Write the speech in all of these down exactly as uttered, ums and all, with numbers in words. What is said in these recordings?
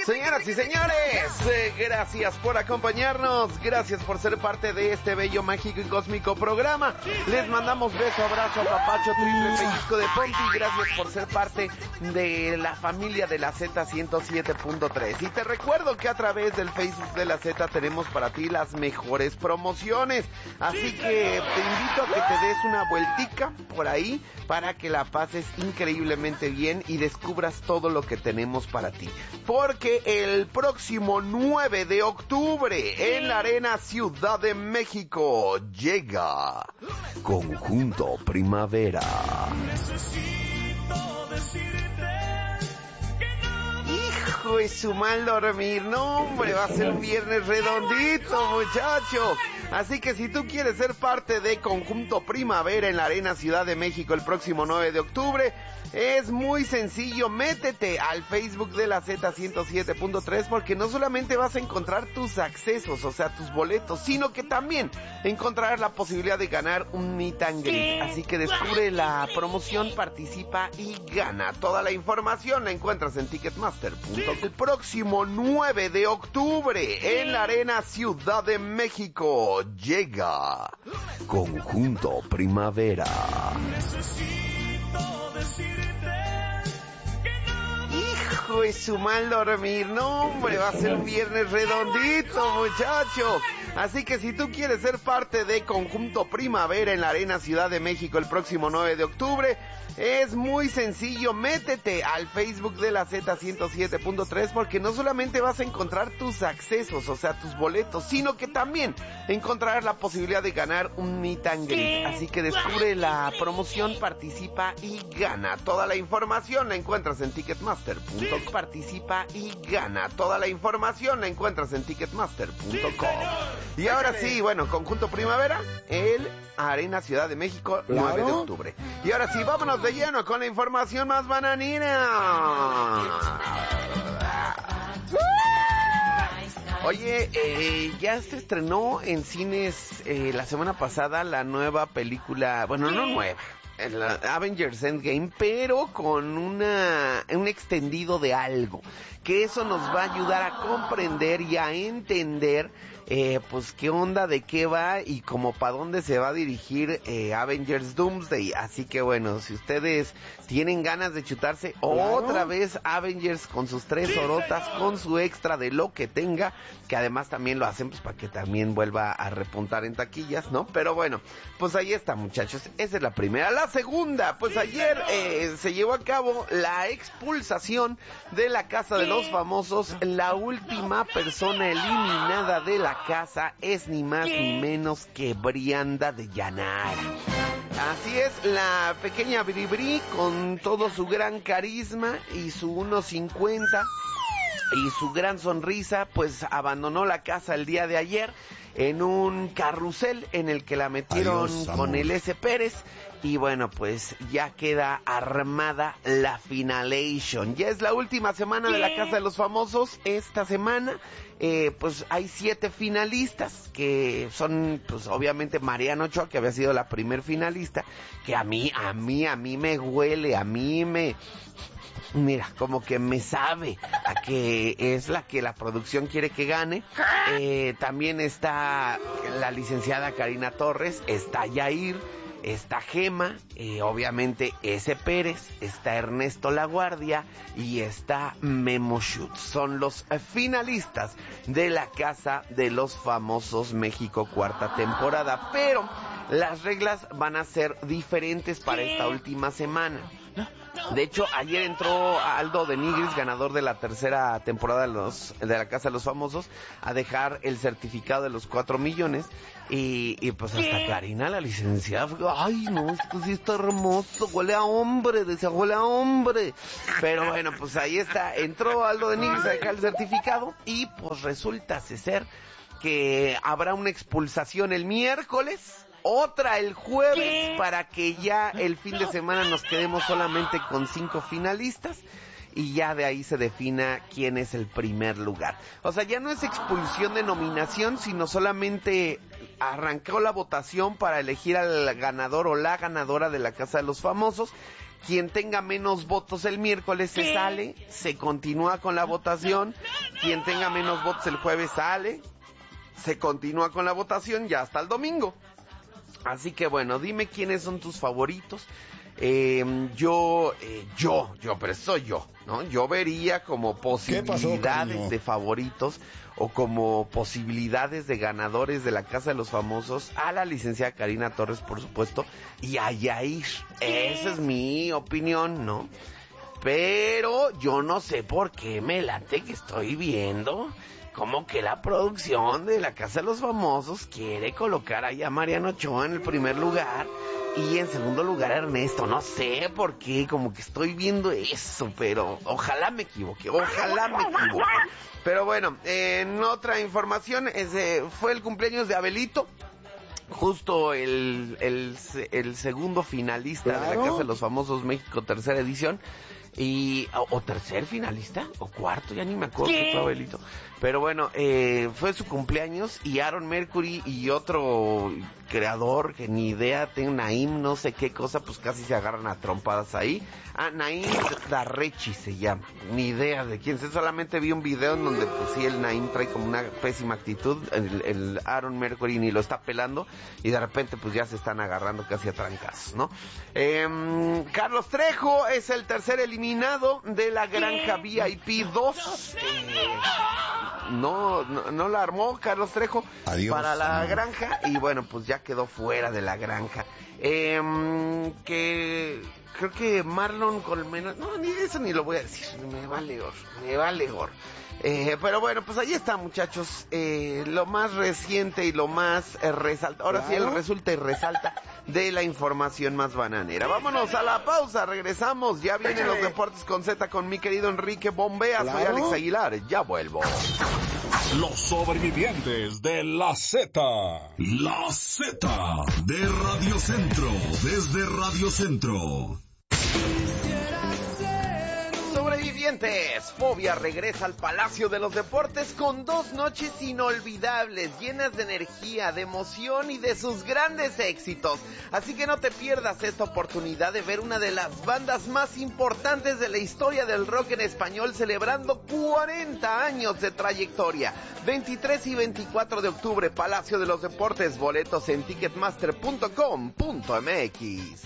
Señoras y señores, eh, gracias por acompañarnos, gracias por ser parte de este bello, mágico y cósmico programa. Les mandamos beso, abrazo, apapacho, triple pellizco de Pompi. Gracias por ser parte de la familia de la Z ciento siete punto tres. Y te recuerdo que a través del Facebook de la Z tenemos para ti las mejores promociones. Así que te invito a que te des una vueltica por ahí para que la pases increíblemente bien y descubras todo lo que tenemos para ti. Porque el próximo nueve de octubre en la Arena Ciudad de México llega Conjunto Primavera. Necesito decirte que no. Hijo de su mal dormir, no hombre, va a ser un viernes redondito, muchacho. Así que si tú quieres ser parte de Conjunto Primavera en la Arena Ciudad de México el próximo nueve de octubre, es muy sencillo, métete al Facebook de la Z ciento siete punto tres porque no solamente vas a encontrar tus accesos, o sea, tus boletos, sino que también encontrarás la posibilidad de ganar un meet and greet. Así que descubre la promoción, participa y gana. Toda la información la encuentras en Ticketmaster punto com. El próximo nueve de octubre en la Arena Ciudad de México llega Conjunto Primavera. Necesito decirte que no. Hijo de su mal dormir, no hombre, va a ser un viernes redondito, muchacho. Así que si tú quieres ser parte de Conjunto Primavera en la Arena Ciudad de México el próximo nueve de octubre, es muy sencillo, métete al Facebook de la Z ciento siete punto tres porque no solamente vas a encontrar tus accesos, o sea, tus boletos, sino que también encontrarás la posibilidad de ganar un meet and greet. Así que descubre la promoción, participa y gana. Toda la información la encuentras en Ticketmaster punto com. Participa y gana. Toda la información la encuentras en Ticketmaster punto com. Y ahora sí, bueno, Conjunto Primavera, el Arena Ciudad de México, nueve de octubre. Y ahora sí, vámonos de lleno con la información más bananina. Oye, eh, ya se estrenó en cines eh, la semana pasada la nueva película, bueno, no nueva, el Avengers Endgame, pero con una un extendido de algo, que eso nos va a ayudar a comprender y a entender eh, pues qué onda, de qué va y como para dónde se va a dirigir eh, Avengers Doomsday. Así que bueno, si ustedes tienen ganas de chutarse otra vez Avengers con sus tres horotas, con su extra de lo que tenga, que además también lo hacen pues para que también vuelva a repuntar en taquillas, ¿no? Pero bueno, pues ahí está, muchachos, esa es la primera. La segunda, pues ayer eh, se llevó a cabo la expulsación de la Casa de los Famosos. La última persona eliminada de la casa es ni más ni menos que Brianda de Llanara. Así es, la pequeña Bribri, con todo su gran carisma y su uno cincuenta y su gran sonrisa, pues abandonó la casa el día de ayer en un carrusel en el que la metieron Adiós, con el S. Pérez. Y bueno, pues ya queda armada la finalation. Ya es la última semana de la Casa de los Famosos. Esta semana, eh, pues hay siete finalistas, que son, pues obviamente Mariana Ochoa, que había sido la primer finalista, que a mí, a mí, a mí me huele, a mí me... Mira, como que me sabe a que es la que la producción quiere que gane. Eh, también está la licenciada Karina Torres, está Yair, está Gema, eh, obviamente S. Pérez, está Ernesto Laguardia y está Memo Schutz. Son los finalistas de la Casa de los Famosos México cuarta temporada. Pero las reglas van a ser diferentes para esta última semana. De hecho, ayer entró Aldo de Nigris, ganador de la tercera temporada de, los, de la Casa de los Famosos, a dejar el certificado de los cuatro millones. Y, y pues hasta Karina, la licenciada, fue, ay no, esto sí está hermoso, huele a hombre, decía, huele a hombre. Pero bueno, pues ahí está, entró Aldo de Nigris a dejar el certificado y pues resulta ser que habrá una expulsación el miércoles, otra el jueves, ¿qué? Para que ya el fin de semana nos quedemos solamente con cinco finalistas y ya de ahí se defina quién es el primer lugar. O sea, ya no es expulsión de nominación, sino solamente arrancó la votación para elegir al ganador o la ganadora de la Casa de los Famosos. Quien tenga menos votos el miércoles se sale, se continúa con la votación quien tenga menos votos el jueves sale, se continúa con la votación ya hasta el domingo. Así que bueno, dime quiénes son tus favoritos. Eh, yo, eh, yo, yo, pero soy yo, ¿no? Yo vería como posibilidades pasó, de favoritos o como posibilidades de ganadores de la Casa de los Famosos a la licenciada Karina Torres, por supuesto, y a Yair. Esa es mi opinión, ¿no? Pero yo no sé por qué me late que estoy viendo como que la producción de la Casa de los Famosos quiere colocar ahí a Mariano Ochoa en el primer lugar y en segundo lugar a Ernesto. No sé por qué, como que estoy viendo eso, pero ojalá me equivoque, ojalá me equivoque. Pero bueno, en otra información, ese fue el cumpleaños de Abelito, justo el, el, el segundo finalista ¿Claro? de la Casa de los Famosos México, tercera edición. Y, o, o tercer finalista, o cuarto, ya ni me acuerdo que fue Abelito. Pero bueno, eh, fue su cumpleaños y Aaron Mercury y otro creador que ni idea, tengo Naim, no sé qué cosa, pues casi se agarran a trompadas ahí. Ah, Naim Darrechi se llama, ni idea de quién, solamente vi un video en donde pues sí, el Naim trae como una pésima actitud, el, el Aaron Mercury ni lo está pelando y de repente pues ya se están agarrando casi a trancazos, ¿no? Eh, Carlos Trejo es el tercer eliminado de la Granja V I P dos. Eh, no, no, no la armó Carlos Trejo Adiós, para la no. granja y bueno, pues ya quedó fuera de la granja. Eh, que creo que Marlon Colmena, no, ni eso ni lo voy a decir, me vale gorro, me vale gorro. Eh, pero bueno, pues ahí está, muchachos, eh, lo más reciente y lo más eh, resalta, ahora ¿Claro? sí el resulta y resalta de la información más bananera. Vámonos a la pausa, regresamos, ya vienen los deportes con Z con mi querido Enrique Bombea, ¿Claro? soy Alex Aguilar, ya vuelvo. Los sobrevivientes de la Z. La Z de Radio Centro, desde Radio Centro. Sobrevivientes, Fobia regresa al Palacio de los Deportes con dos noches inolvidables, llenas de energía, de emoción y de sus grandes éxitos. Así que no te pierdas esta oportunidad de ver una de las bandas más importantes de la historia del rock en español celebrando cuarenta años de trayectoria. veintitrés y veinticuatro de octubre, Palacio de los Deportes, boletos en ticketmaster punto com punto m x.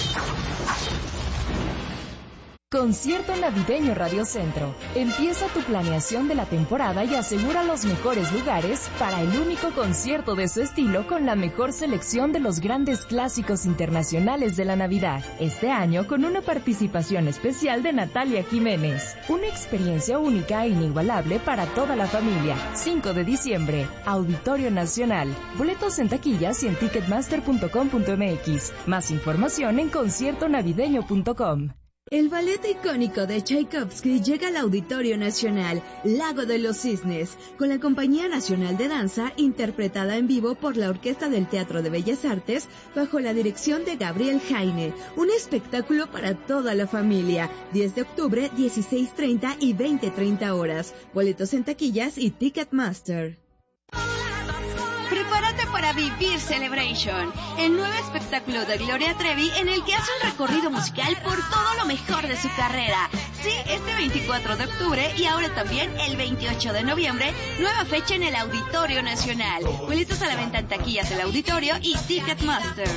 Concierto navideño Radio Centro. Empieza tu planeación de la temporada y asegura los mejores lugares para el único concierto de su estilo con la mejor selección de los grandes clásicos internacionales de la Navidad. Este año con una participación especial de Natalia Jiménez. Una experiencia única e inigualable para toda la familia. cinco de diciembre, Auditorio Nacional. Boletos en taquillas y en ticketmaster punto com punto m x. Más información en concierto navideño punto com. El ballet icónico de Tchaikovsky llega al Auditorio Nacional, Lago de los Cisnes, con la Compañía Nacional de Danza, interpretada en vivo por la Orquesta del Teatro de Bellas Artes, bajo la dirección de Gabriel Jaine. Un espectáculo para toda la familia. diez de octubre, dieciséis treinta y veinte treinta horas. Boletos en taquillas y Ticketmaster. Prepárate para vivir Celebration, el nuevo espectáculo de Gloria Trevi en el que hace un recorrido musical por todo lo mejor de su carrera. Sí, este veinticuatro de octubre y ahora también el veintiocho de noviembre, nueva fecha en el Auditorio Nacional. Boletos a la venta en taquillas del Auditorio y Ticketmaster.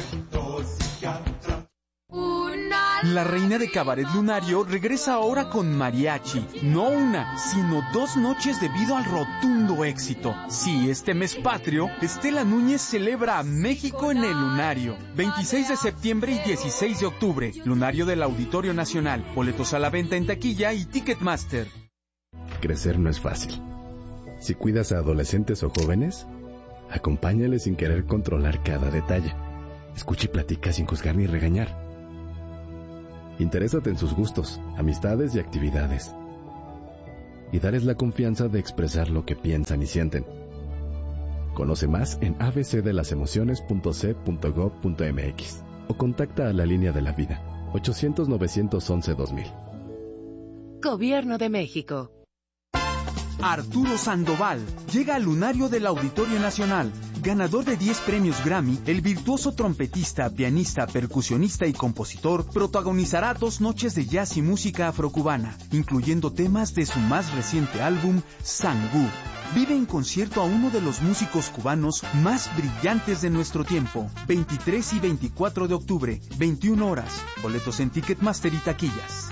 La reina de Cabaret Lunario regresa ahora con mariachi. No una, sino dos noches debido al rotundo éxito. Sí, este mes patrio, Estela Núñez celebra a México en el Lunario. veintiséis de septiembre y dieciséis de octubre. Lunario del Auditorio Nacional. Boletos a la venta en taquilla y Ticketmaster. Crecer no es fácil. Si cuidas a adolescentes o jóvenes, acompáñales sin querer controlar cada detalle. Escucha y platica sin juzgar ni regañar. Interésate en sus gustos, amistades y actividades. Y darles la confianza de expresar lo que piensan y sienten. Conoce más en a b c de las emociones punto c punto gov punto m x o contacta a la línea de la vida ochocientos novecientos once dos mil. Gobierno de México. Arturo Sandoval llega al Lunario del Auditorio Nacional. Ganador de diez premios Grammy, el virtuoso trompetista, pianista, percusionista y compositor protagonizará dos noches de jazz y música afrocubana, incluyendo temas de su más reciente álbum, Sangú. Vive en concierto a uno de los músicos cubanos más brillantes de nuestro tiempo. veintitrés y veinticuatro de octubre, veintiuna horas. Boletos en Ticketmaster y taquillas.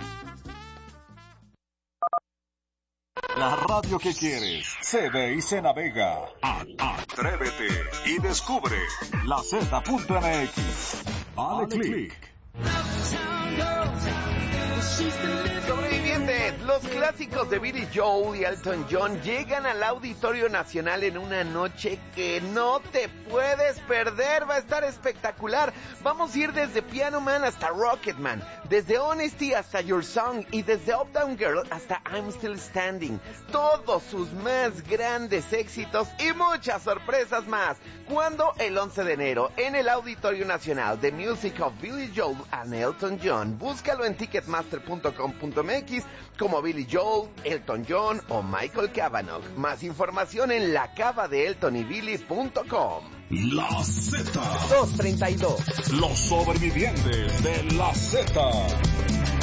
La radio que quieres se ve y se navega. Atrévete y descubre la Z punto M X. Dale click. Sobrevivientes, los clásicos de Billy Joel y Elton John llegan al Auditorio Nacional en una noche que no te puedes perder. Va a estar espectacular. Vamos a ir desde Piano Man hasta Rocketman, desde Honesty hasta Your Song y desde Uptown Girl hasta I'm Still Standing. Todos sus más grandes éxitos y muchas sorpresas más. ¿Cuándo? El once de enero en el Auditorio Nacional. The Music of Billy Joel and Elton John. Búscalo en ticketmaster punto com punto m x como Billy Joel, Elton John o Michael Cavanaugh. Más información en la cava de elton y billy punto com. La Z. doscientos treinta y dos. Los sobrevivientes de la Z.